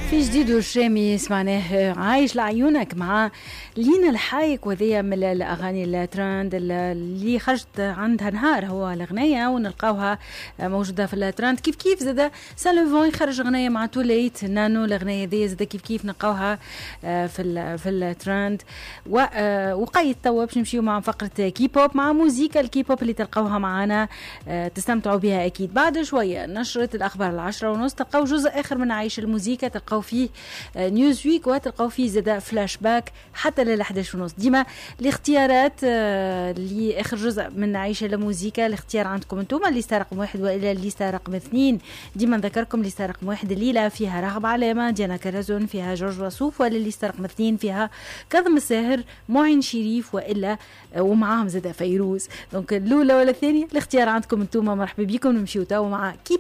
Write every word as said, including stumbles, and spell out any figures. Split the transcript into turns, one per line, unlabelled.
في جديد والشامي سمعناه عايش لعيونك مع لينا الحايك، وذي من الأغاني الترند اللي خرجت عندها نهار هو الأغنية ونلقاوها موجودة في الترند. كيف كيف زادا سالوفون يخرج أغنية مع توليت نانو، الأغنية دي زادا كيف كيف نلقاوها في في الترند. وقيد توا باش نمشيو مع فقرة كي بوب، مع موسيقى الكي بوب اللي تلقاوها معنا تستمتعوا بها أكيد. بعد شوية نشرة الأخبار العشرة ونص تلقاو جزء آخر من عيش الموسيقى، تلقاو فيه نيوز ويك وتلقاو فيه زادا فلاش باك حتى لل إحدى عشر ونص. ديما الاختيارات اللي آخر جزء من عيش الموسيقى الاختيار عندكم انتم، الليسته رقم واحد وإلى الليسته رقم اثنين. ديما نذكركم الليسته رقم واحد الليلة فيها راغب علامة، ديانا كرزون، فيها جورج وسوف، ولا الليسته رقم اثنين فيها كاظم الساهر، معين شريف، وإلا ومعاهم زادا فيروز. دونك الأولى ولا الثانية الاختيار عندكم انتم. مرحبا بكم، نمشيو توا مع كي